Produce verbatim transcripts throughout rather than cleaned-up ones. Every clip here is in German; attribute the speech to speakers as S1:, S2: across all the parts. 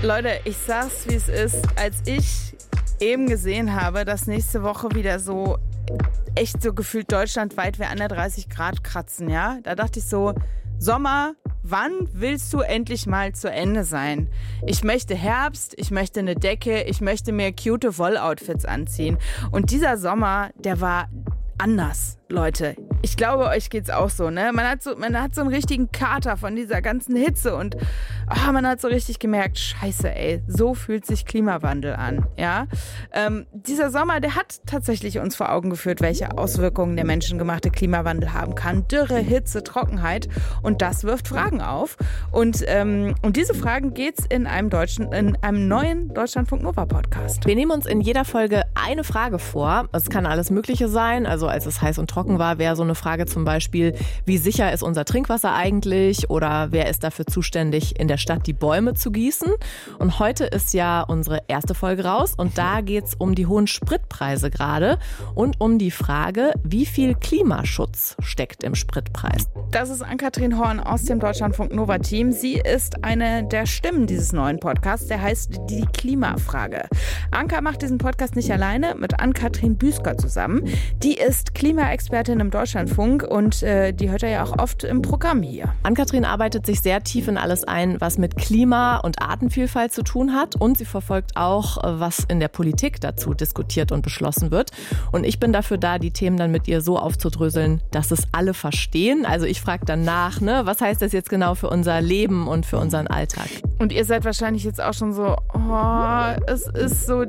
S1: Leute, ich sag's, wie es ist. Als ich eben gesehen habe, dass nächste Woche wieder so echt so gefühlt deutschlandweit wir an der dreißig Grad kratzen, ja, da dachte ich so, Sommer, wann willst du endlich mal zu Ende sein? Ich möchte Herbst, ich möchte eine Decke, ich möchte mir cute Wolloutfits anziehen. Und dieser Sommer, der war anders, Leute. Ich glaube, euch geht's auch so, ne? Man hat so, man hat so einen richtigen Kater von dieser ganzen Hitze und oh, man hat so richtig gemerkt, scheiße, ey, so fühlt sich Klimawandel an, ja? Ähm, dieser Sommer, der hat tatsächlich uns vor Augen geführt, welche Auswirkungen der menschengemachte Klimawandel haben kann. Dürre, Hitze, Trockenheit und das wirft Fragen auf. Und ähm, um diese Fragen geht's in einem deutschen, in einem neuen Deutschlandfunk Nova Podcast.
S2: Wir nehmen uns in jeder Folge eine Frage vor. Es kann alles Mögliche sein, also als es heiß und trocken war, wäre so eine Frage zum Beispiel, wie sicher ist unser Trinkwasser eigentlich oder wer ist dafür zuständig, in der Stadt die Bäume zu gießen? Und heute ist ja unsere erste Folge raus und da geht es um die hohen Spritpreise gerade und um die Frage, wie viel Klimaschutz steckt im Spritpreis.
S1: Das ist Ann-Kathrin Horn aus dem Deutschlandfunk Nova Team. Sie ist eine der Stimmen dieses neuen Podcasts, der heißt Die Klimafrage. Anka macht diesen Podcast nicht alleine, mit Ann-Kathrin Büsker zusammen. Die ist Klimaexpertin im Deutschlandfunk und äh, die hört er ja auch oft im Programm hier.
S2: Ann-Kathrin arbeitet sich sehr tief in alles ein, was mit Klima und Artenvielfalt zu tun hat und sie verfolgt auch, was in der Politik dazu diskutiert und beschlossen wird. Und ich bin dafür da, die Themen dann mit ihr so aufzudröseln, dass es alle verstehen. Also ich frage dann nach, ne, was heißt das jetzt genau für unser Leben und für unseren Alltag?
S1: Und ihr seid wahrscheinlich jetzt auch schon so, oh, es ist so,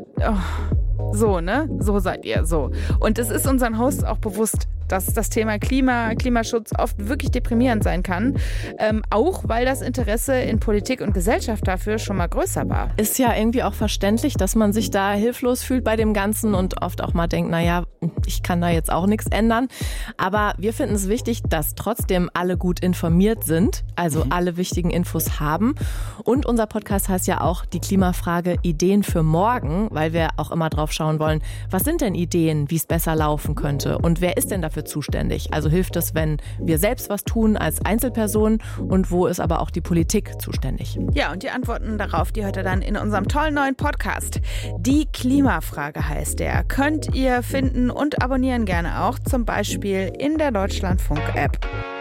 S1: oh, so, ne? So seid ihr, so. Und es ist unseren Hosts auch bewusst, dass das Thema Klima, Klimaschutz oft wirklich deprimierend sein kann. Ähm, auch weil das Interesse in Politik und Gesellschaft dafür schon mal größer war.
S2: Ist ja irgendwie auch verständlich, dass man sich da hilflos fühlt bei dem Ganzen und oft auch mal denkt, naja, ich kann da jetzt auch nichts ändern. Aber wir finden es wichtig, dass trotzdem alle gut informiert sind, also mhm. alle wichtigen Infos haben. Und unser Podcast heißt ja auch die Klimafrage Ideen für morgen, weil wir auch immer drauf schauen wollen, was sind denn Ideen, wie es besser laufen könnte und wer ist denn dafür zuständig? Also hilft es, wenn wir selbst was tun als Einzelperson und wo ist aber auch die Politik zuständig?
S1: Ja, und die Antworten darauf, die hört ihr dann in unserem tollen neuen Podcast. Die Klimafrage heißt der. Könnt ihr finden und abonnieren gerne auch, zum Beispiel in der Deutschlandfunk-App.